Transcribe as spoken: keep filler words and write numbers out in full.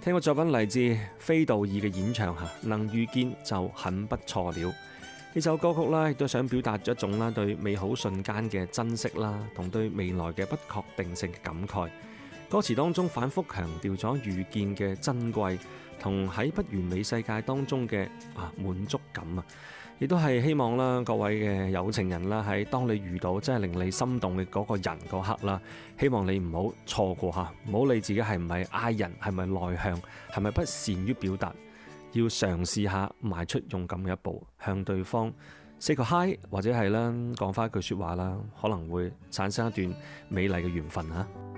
聽個作品嚟自非道爾嘅演唱嚇，能遇見就很不錯了。呢首歌曲啦，亦都想表達咗一種啦對美好瞬間嘅珍惜啦，同對未來嘅不確定性嘅感慨。歌詞當中反覆強調咗遇見嘅珍貴，同喺不完美世界當中嘅啊滿足感啊，亦都係希望啦各位嘅有情人啦，喺當你遇到真係令你心動嘅嗰個人嗰刻啦，希望你唔好錯過嚇，唔好理自己係唔係 I 人，係咪內向，係咪不善於表達，要嘗試下邁出勇敢嘅一步，向對方 say 個 hi， 或者係啦講翻一句説話啦，可能會產生一段美麗嘅緣分嚇。